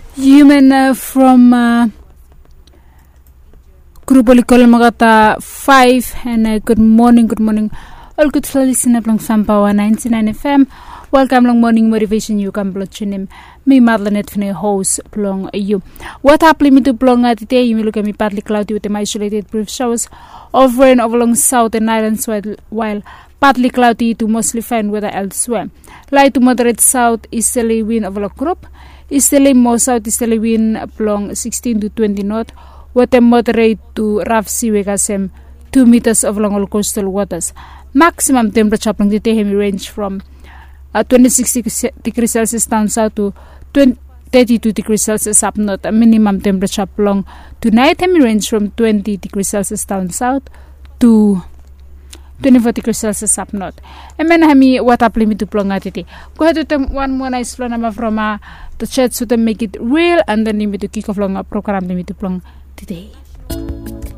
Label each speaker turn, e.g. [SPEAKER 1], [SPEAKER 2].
[SPEAKER 1] Human from Grupo Licol Magata 5 and good morning. All good listeners lang Sampawa 99 FM. Welcome lang morning motivation you can blood chunim. Me Madlanet fne host plong you. What happened me to plong today? You look at me partly cloudy with the isolated brief showers over and over along south and islands while partly cloudy to mostly fine weather elsewhere. Light to moderate south easterly wind over a group. Easterly more southeasterly wind along 16 to 20 knot, water moderate to rough sea wegasem 2 meters of long coastal waters. Maximum temperature along the Tehemi range from 26 degrees Celsius down south to 32 degrees Celsius up north. A minimum temperature along tonight Hemi range from 20 degrees Celsius down south to 24 degrees Celsius up north. And then hami what up limit to plong atiti. Go ahead to one more nice flow number from the chat so to make it real and then limit to kick off long program limit to plong today.